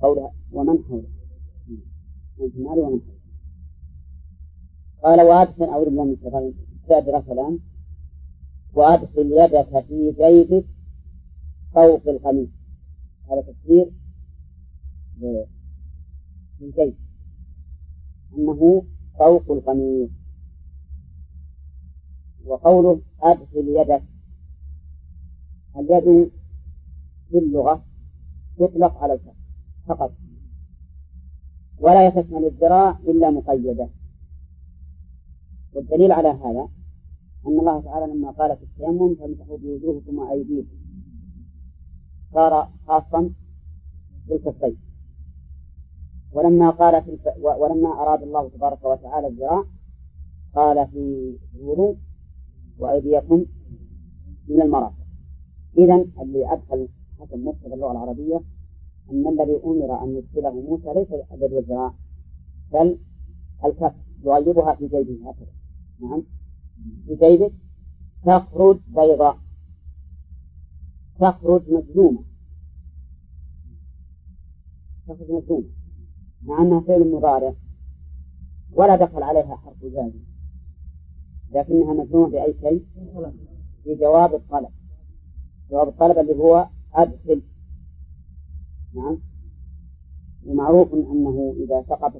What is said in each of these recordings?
قولها ومن حوله من النار ومن حوله. قال وأدخل أعوذ بالله من الشيطان الرجيم وأدخل يدك في جيبك فوق القميص. هذا تفسير للجيب أنه فوق القميص. وقوله أدخل يدك، اليد في اللغة تطلق على الكف فقط، ولا يتشمل الذراع إلا مقيدة. والدليل على هذا أن الله تعالى لما قال في التيمم فامسحوا بوجوهكم وأيديكم صار خاصا بالكفين، ولما أراد الله تبارك وتعالى الذراع قال في الوضوء وأيديكم من المرافق. إذن اللي أدخل حسب مقتضى اللغة العربية أن الذي أمر أن يدخله موسى ليس اليد والذراع بل الكف، يغيبها في جيبه هكذا. نعم، في جيبك تخرج بيضاء، تخرج مجزومة مع أنها فعل مضارع ولا دخل عليها حرف جازم، لكنها مجزومة بأي شيء؟ في جواب الطلب. جواب الطلب اللي هو أدخل. نعم، ومعروف أنه إذا سقطت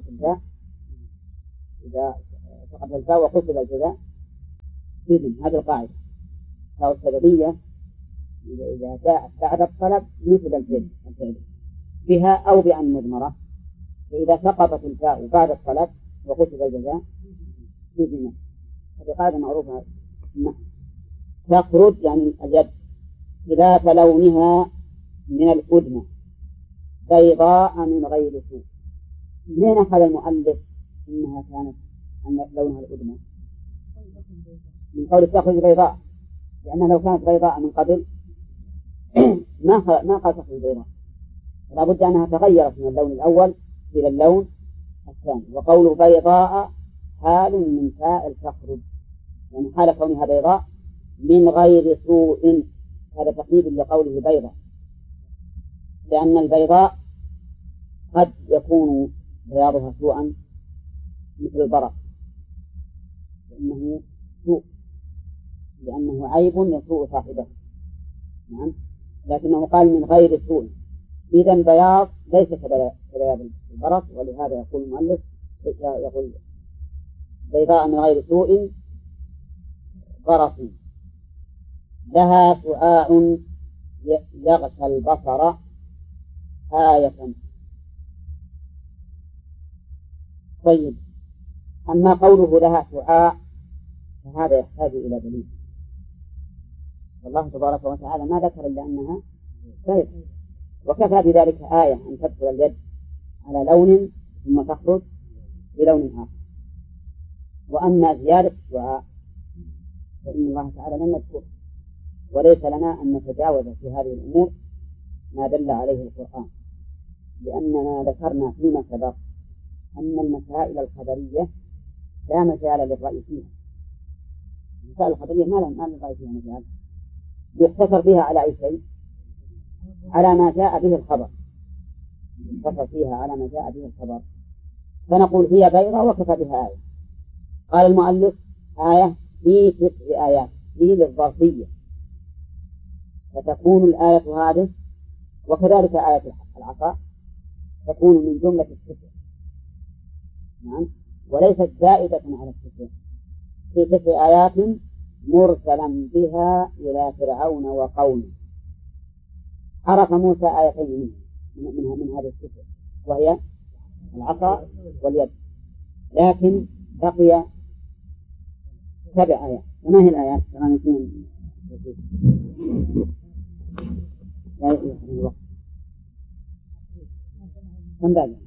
الفاء وقصد الجزاء تزن. هذه القاعدة أو السببية إذا جاءت بعد الطلب مثل الفعل بها أو بأن مضمرة، فإذا سقطت الفاء بعد الطلب وقصد الجزاء تزن. هذه قاعدة معروفة. تخرج يعني اليد خلاف لونها من الأدنى بيضاء من غير سوء. منين أخذ المؤلف إنها كانت أن لونها الأدنى؟ من قول تخرج بيضاء، لأنها لو كانت بيضاء من قبل ما قال تخرج بيضاء، لا بد أنها تغيرت من اللون الأول إلى اللون الثاني. وقوله بيضاء حال من فاعل تخرج، يعني حال كونها بيضاء من غير سوء. هذا تقييد لقوله بيضاء، لأن البيضاء قد يكون بياضها سوءا مثل البرق، لأنه سوء، لأنه عيب يسوء صاحبه. نعم، لكنه قال من غير سوء. إذن بياض ليس كبياض البرق، ولهذا يقول المؤلف يقول بيضاء من غير سوء برص لها شعاع يغشى البصر آية. طيب، أما قوله لها شعاع فهذا يحتاج إلى دليل، والله تبارك وتعالى ما ذكر إلا أنها بيض، وكفى بذلك آية أن تدخل اليد على لون ثم تخرج بلون آخر. وأما زيادة الشعاع فإن الله تعالى لم يذكر، وليس لنا أن نتجاوز في هذه الأمور ما دل عليه القرآن، لأننا ذكرنا فيما سبق أن المسائل الخبرية لا مجال للرأي فيها. المسائل الخبرية ما للرأي فيها مجال، يقتصر بها على أي شيء؟ على ما جاء به الخبر، يقتصر فيها على ما جاء به الخبر، فنقول هي بيضة وكفى بها آية. قال المؤلف آية في 9 آيات، هي للظرفية، فتكون الآية هذه وكذلك آية العصا تكون من جملة 9. نعم، وليست زائدة على 9. في 9 آيات مرسلا بها إلى فرعون وقومه. عرف موسى آيتين من هذه 9 وهي العصا واليد، لكن بقي 7 آيات. وما هي الآيات؟ لا يحرم الوقت. كم باقي؟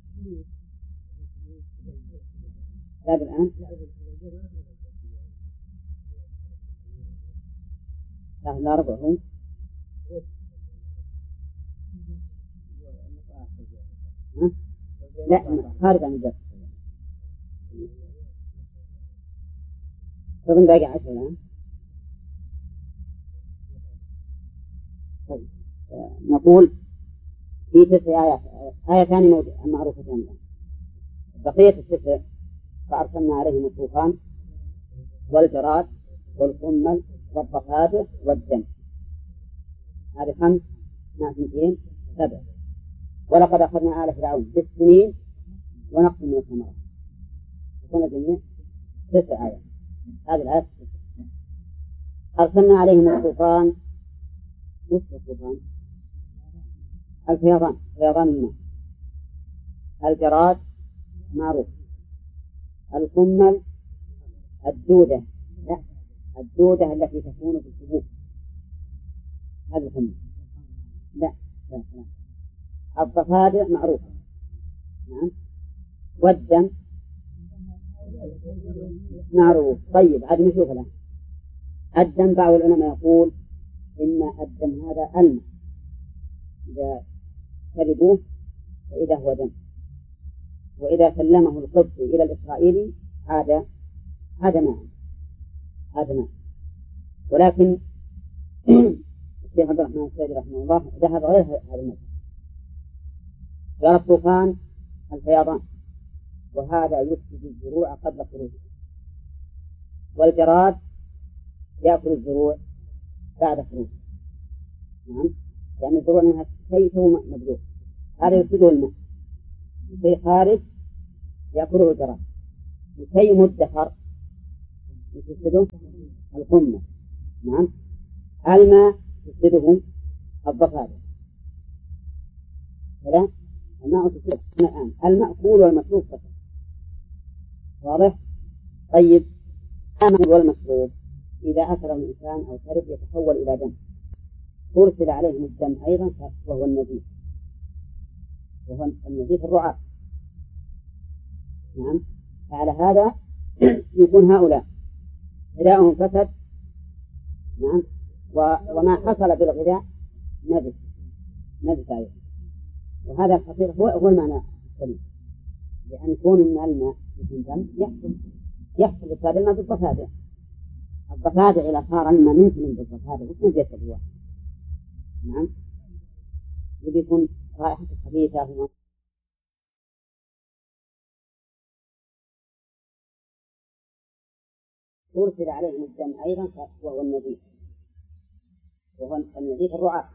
باقي الآن لا ربعهم. لا، خارج عن الدرس. طبعا باقي 10 الآن. طيب، نقول في 9 آيات، آيتان معروفتان، بقية 9 فأرسلنا عليهم الطوفان والجراد والقمل والضفادع والدم، هذه 5 مع 2 7. ولقد أخذنا آل فرعون بالسنين ونقص من الثمرات، وكنا جميع 9 آيات. هذه الآيات 9. أرسلنا عليهم الطوفان، وش الطوفان؟ الفيضان، فيضان الماء. الجراد معروف. القمل الدودة، لا الدودة التي تكون في الحبوب، هذا القمل. لا. الضفادع معروفة، نعم. والدم معروف. طيب عاد نشوف الآن الدم. بعض العلماء يقول إن الدم هذا الماء، إذا شربوه فإذا هو دم، وإذا سلمه القبطي إلى الإسرائيلي عاد ماء. ولكن الشيخ عبد الرحمن السعدي رحمه الله ذهب غير هذا المذهب، قال الطوفان الفيضان، وهذا يفسد الزروع قبل خروجها. والجراد يأكل الزروع بعد خروجها، نعم، لأن الزروع منها شيء مبلوغ، هذا يفسده الماء. شيء خارج يأكله الجراد، وشيء مدخر يفسده القمة، نعم. الماء يفسده الضفادع، كذا الماء يفسده الآن المأكول والمشروب فقط، واضح؟ طيب المأكول والمشروب إذا أكله الإنسان أو شرب يتحول إلى دم، أرسل عليهم الدم أيضا، وهو النزيف، وهو النزيف الرعاة، نعم. فعلى هذا يكون هؤلاء غذاؤهم فسد، نعم، وما حصل بالغذاء نجس أيضا. وهذا الحقيقة هو المعنى السليم، لأن يكون من الماء يكون دم يحصل إفساد الماء بالضفادع. الضفادع إذا صار الماء من بالضفادع وش يحصل هو؟ نعم، يكون رائحة خبيثة. أرسل عليهم الدم أيضا، وهو النزيف الرعاة،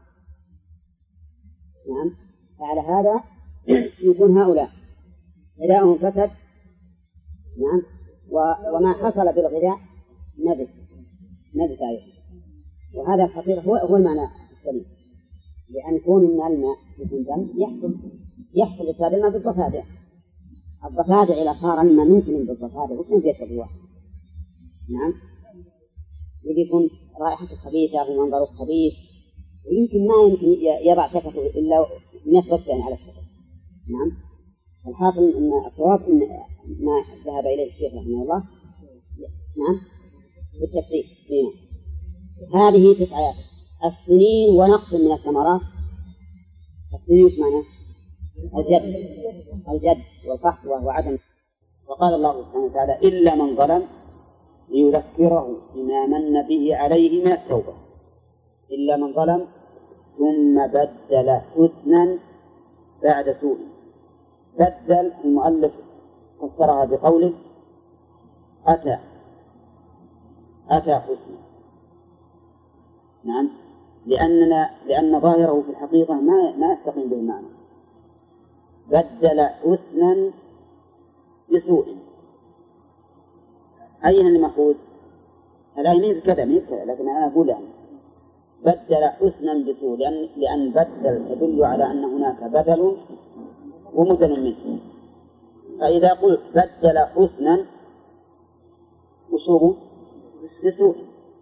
نعم. فعلى هذا يكون هؤلاء غذاؤهم فسد، نعم، وما حصل بالغذاء نجس أيضا. وهذا الحقيقة هو المعنى السليم، لأن يكون من الماء يكون دم يحصل إفساد الماء بالضفادع. الضفادع إذا صار الماء من بالضفادع وش يحصل هو؟ نعم، يكون رائحة خبيثة ومنظره خبيث، ويمكن ما يمكن يضع شفته إلا يثبت على الشفة، نعم. الحاصل أن الصواب أن ما ذهب إليه الشيخ رحمه الله، نعم، بالتفصيل. هذه 9 آيات. السنين ونقص من الثمرات. السنين وش معناه؟ الجد والقحط وهو عدم. وقال الله سبحانه وتعالى إلا من ظلم ليذكره بما من به عليه من التوبة. إلا من ظلم ثم بدل حسنا بعد سوء. بدل المؤلف فسرها بقوله أتى حسنا، نعم، لأن ظاهره في الحقيقة ما يستقيم به المعنى. بدل حسنا بسوء. أين المأخوذ؟ الآية ليس كذا لكن أنا أقول يعني بدل حسنا بسوء، لأن بدل يدل على أن هناك بدل ومدل منه. فإذا قلت بدل حسنا وشوه بسوء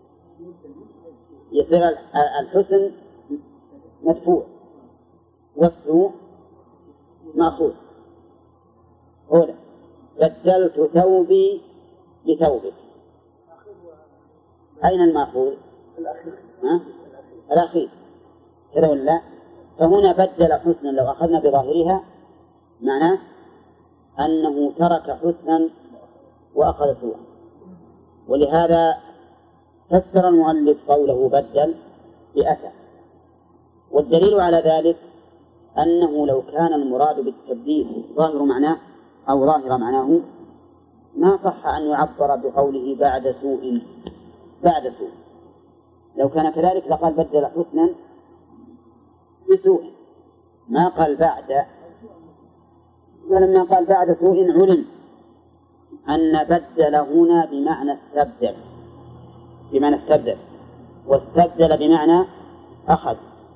يصير الحسن مدفوع والسوء مأخوذ. أولا بدلت ثوبي بثوبك، أين المأخوذ؟ الأخير كذا ولا؟ فهنا بدل حسنا لو أخذنا بظاهرها معناه أنه ترك حسنا وأخذ سوءا، ولهذا فسر المؤلف قوله بدل بأتى. والدليل على ذلك أنه لو كان المراد بالتبديل ظاهر معناه أو ظاهر معناه ما صح أن يعبر بقوله بعد سوء. لو كان كذلك لقال بدل حسنا بسوء، ما قال بعد. ولما قال بعد سوء علم أن بدل هنا بمعنى استبدل، واستبدل بمعنى أخذ.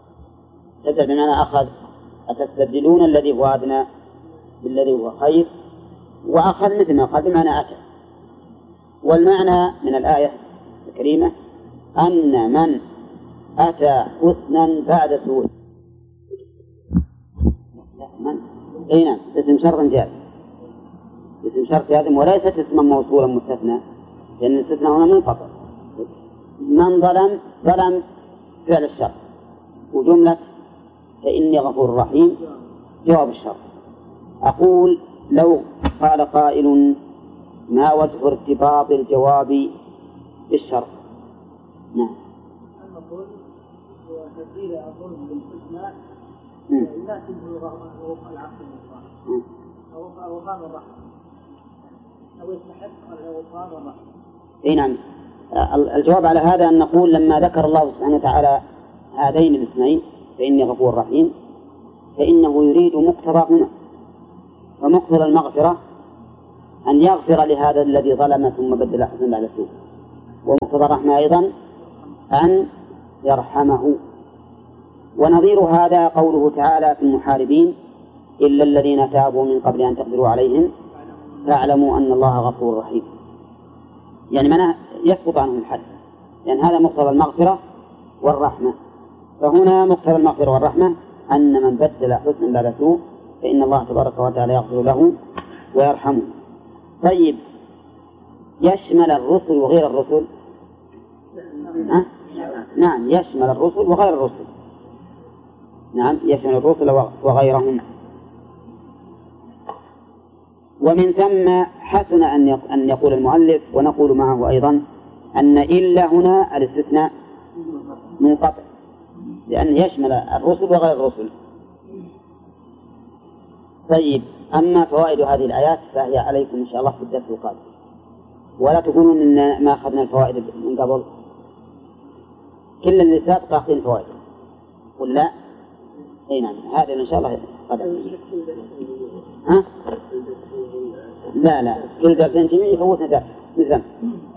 أتستبدلون الذي هو أدنى بالذي هو خير، وأخذ مثل ما قال بمعنى أتى. والمعنى من الآية الكريمة أن من أتى حسنا بعد سوء نعم اسم شرط جاز، اسم شرط جازم وليست اسما موصولا مستثنى، لأن الاستثناء هنا منقطع. من ظلم فعل الشرط، وجملة فإني غفور رحيم جواب الشرط. أقول لو قال قائل ما وجه ارتباط الجواب بالشرط؟ نعم. المقول هو تبديل الظلم بالاستثناء يناسب وفق العقل المطلق أو وفاء الرحمة، أو يستحق الوفاء والرحمة. أي نعم. الجواب على هذا أن نقول لما ذكر الله سبحانه وتعالى هذين الاثنين فإني غفور رحيم، فإنه يريد مقتضاهما، ومقتضى المغفرة أن يغفر لهذا الذي ظلم ثم بدل حسنا بعد سوء، ومقتضى الرحمة أيضا أن يرحمه. ونظير هذا قوله تعالى في المحاربين إلا الذين تابوا من قبل أن تقدروا عليهم فاعلموا أن الله غفور رحيم، يعني معناه يسقط عنهم الحد، لأن هذا مقتضى المغفرة والرحمة. فهنا مقتضى المغفرة والرحمة أن من بدل حسنا بعد سوء فإن الله تبارك وتعالى يغفر له ويرحمه. طيب، يشمل الرسل وغير الرسل؟ نعم، يشمل الرسل وغير الرسل. نعم، يشمل الرسل وغيرهم. ومن ثم حسن أن يقول المؤلف ونقول معه أيضا أن إلا هنا الاستثناء منقطع، لأن يشمل الرسل وغير الرسل. طيب، أما فوائد هذه الآيات فهي عليكم إن شاء الله في الدرس القادم، ولا تقولون إن ما أخذنا الفوائد من قبل، كل اللي سابق أخذين فوائد قل لا. أي نعم، هذا إن شاء الله قدم. لا كل درسين جميع يفوتنا درس مثلا.